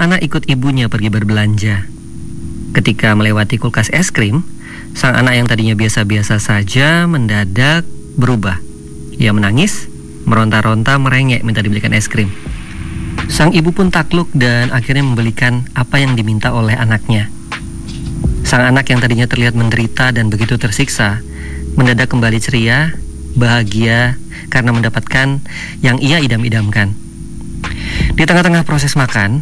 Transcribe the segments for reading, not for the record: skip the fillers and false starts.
Sang anak ikut ibunya pergi berbelanja. Ketika melewati kulkas es krim, sang anak yang tadinya biasa-biasa saja mendadak berubah. Ia menangis, meronta-ronta, merengek minta dibelikan es krim. Sang ibu pun takluk dan akhirnya membelikan apa yang diminta oleh anaknya. Sang anak yang tadinya terlihat menderita dan begitu tersiksa, mendadak kembali ceria, bahagia karena mendapatkan yang ia idam-idamkan. Di tengah-tengah proses makan,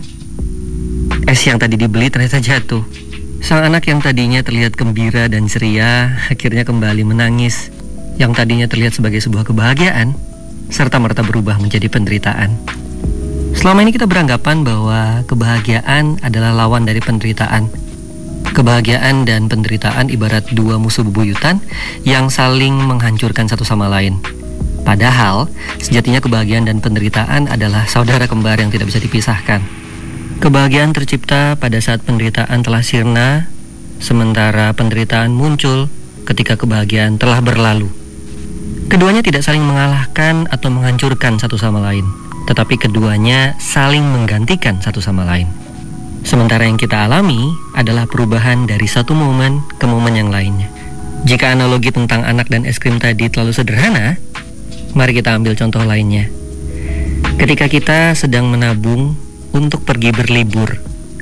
es yang tadi dibeli ternyata jatuh. Sang anak yang tadinya terlihat gembira dan ceria akhirnya kembali menangis. Yang tadinya terlihat sebagai sebuah kebahagiaan serta-merta berubah menjadi penderitaan. Selama ini kita beranggapan bahwa kebahagiaan adalah lawan dari penderitaan. Kebahagiaan dan penderitaan ibarat dua musuh bebuyutan yang saling menghancurkan satu sama lain. Padahal, sejatinya kebahagiaan dan penderitaan adalah saudara kembar yang tidak bisa dipisahkan. Kebahagiaan tercipta pada saat penderitaan telah sirna, sementara penderitaan muncul ketika kebahagiaan telah berlalu. Keduanya tidak saling mengalahkan atau menghancurkan satu sama lain, tetapi keduanya saling menggantikan satu sama lain. Sementara yang kita alami adalah perubahan dari satu momen ke momen yang lainnya. Jika analogi tentang anak dan es krim tadi terlalu sederhana, mari kita ambil contoh lainnya. Ketika kita sedang menabung untuk pergi berlibur,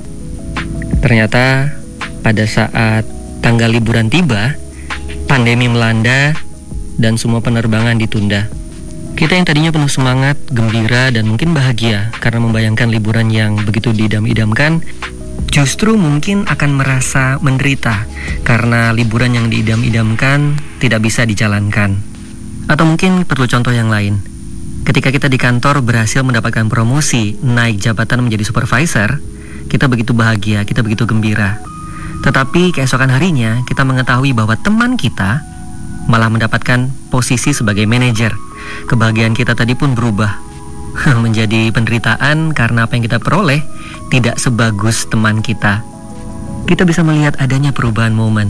ternyata pada saat tanggal liburan tiba, pandemi melanda dan semua penerbangan ditunda. Kita yang tadinya penuh semangat, gembira, dan mungkin bahagia karena membayangkan liburan yang begitu diidam-idamkan, justru mungkin akan merasa menderita karena liburan yang diidam-idamkan tidak bisa dijalankan. Atau mungkin perlu contoh yang lain. Ketika kita di kantor berhasil mendapatkan promosi, naik jabatan menjadi supervisor, kita begitu bahagia, kita begitu gembira. Tetapi keesokan harinya kita mengetahui bahwa teman kita malah mendapatkan posisi sebagai manajer. Kebahagiaan kita tadi pun berubah menjadi penderitaan karena apa yang kita peroleh tidak sebagus teman kita. Kita bisa melihat adanya perubahan momen.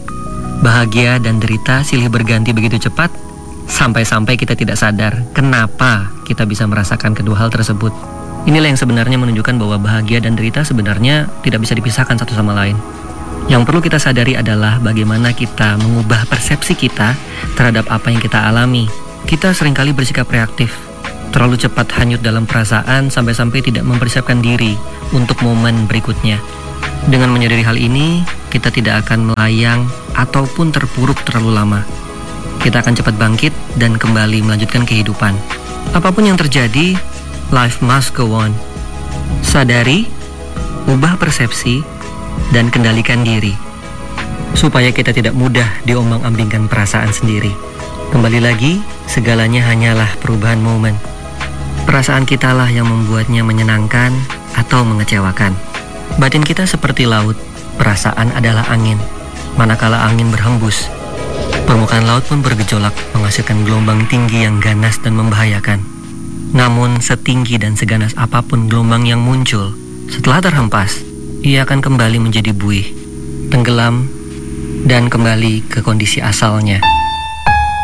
Bahagia dan derita silih berganti begitu cepat, sampai-sampai kita tidak sadar kenapa kita bisa merasakan kedua hal tersebut. Inilah yang sebenarnya menunjukkan bahwa bahagia dan derita sebenarnya tidak bisa dipisahkan satu sama lain. Yang perlu kita sadari adalah bagaimana kita mengubah persepsi kita terhadap apa yang kita alami. Kita seringkali bersikap reaktif, terlalu cepat hanyut dalam perasaan sampai-sampai tidak mempersiapkan diri untuk momen berikutnya. Dengan menyadari hal ini, kita tidak akan melayang ataupun terpuruk terlalu lama. Kita akan cepat bangkit dan kembali melanjutkan kehidupan. Apapun yang terjadi, life must go on. Sadari, ubah persepsi, dan kendalikan diri, supaya kita tidak mudah diombang-ambingkan perasaan sendiri. Kembali lagi, segalanya hanyalah perubahan momen. Perasaan kitalah yang membuatnya menyenangkan atau mengecewakan. Batin kita seperti laut, perasaan adalah angin. Manakala angin berhembus, permukaan laut pun bergejolak menghasilkan gelombang tinggi yang ganas dan membahayakan. Namun setinggi dan seganas apapun gelombang yang muncul, setelah terhempas, ia akan kembali menjadi buih, tenggelam, dan kembali ke kondisi asalnya.